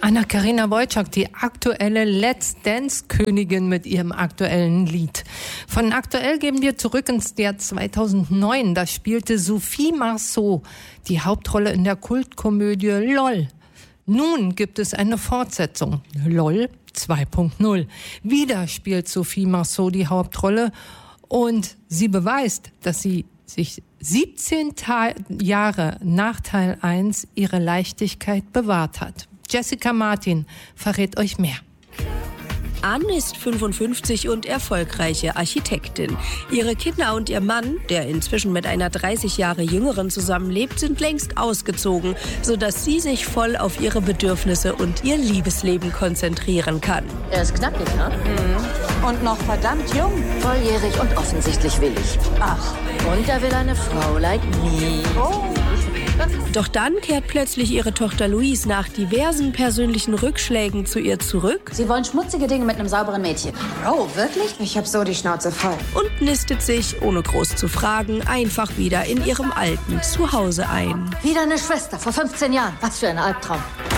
Anna-Karina Wojcik, die aktuelle Let's Dance-Königin mit ihrem aktuellen Lied. Von aktuell geben wir zurück ins Jahr 2009. Da spielte Sophie Marceau die Hauptrolle in der Kultkomödie LOL. Nun gibt es eine Fortsetzung, LOL 2.0. Wieder spielt Sophie Marceau die Hauptrolle und sie beweist, dass sie sich 17 Jahre nach Teil 1 ihre Leichtigkeit bewahrt hat. Jessica Martin verrät euch mehr. Anne ist 55 und erfolgreiche Architektin. Ihre Kinder und ihr Mann, der inzwischen mit einer 30 Jahre jüngeren zusammenlebt, sind längst ausgezogen, sodass sie sich voll auf ihre Bedürfnisse und ihr Liebesleben konzentrieren kann. Er ist knackig, ne? Mhm. Und noch verdammt jung. Volljährig und offensichtlich willig. Ach. Und er will eine Frau like me. Oh. Doch dann kehrt plötzlich ihre Tochter Louise nach diversen persönlichen Rückschlägen zu ihr zurück. Sie wollen schmutzige Dinge mit einem sauberen Mädchen. Oh, wirklich? Ich hab so die Schnauze voll. Und nistet sich, ohne groß zu fragen, einfach wieder in ihrem alten Zuhause ein. Wieder eine Schwester, vor 15 Jahren. Was für ein Albtraum.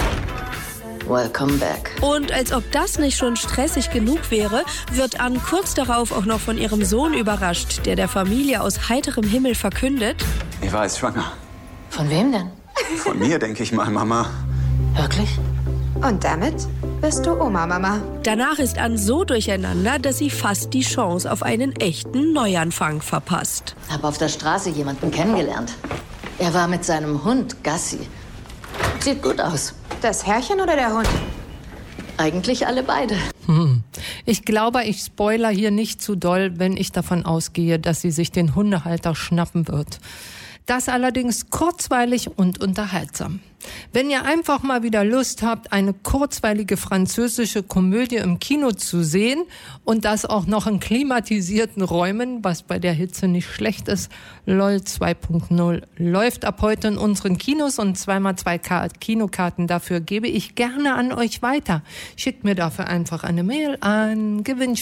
Welcome back. Und als ob das nicht schon stressig genug wäre, wird Anne kurz darauf auch noch von ihrem Sohn überrascht, der Familie aus heiterem Himmel verkündet: Eva ist schwanger. Von wem denn? Von mir, denke ich mal, Mama. Wirklich? Und damit bist du Oma, Mama. Danach ist Anne so durcheinander, dass sie fast die Chance auf einen echten Neuanfang verpasst. Hab auf der Straße jemanden kennengelernt. Er war mit seinem Hund Gassi. Sieht gut aus. Das Herrchen oder der Hund? Eigentlich alle beide. Ich glaube, ich spoiler hier nicht zu doll, wenn ich davon ausgehe, dass sie sich den Hundehalter schnappen wird. Das allerdings kurzweilig und unterhaltsam. Wenn ihr einfach mal wieder Lust habt, eine kurzweilige französische Komödie im Kino zu sehen und das auch noch in klimatisierten Räumen, was bei der Hitze nicht schlecht ist, LOL 2.0 läuft ab heute in unseren Kinos und 2x2 Kinokarten dafür gebe ich gerne an euch weiter. Schickt mir dafür einfach eine Mail an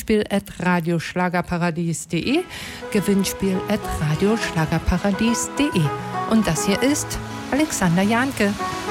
gewinnspiel@radioschlagerparadies.de gewinnspiel@radioschlagerparadies.de. Und das hier ist Alexander Jahnke.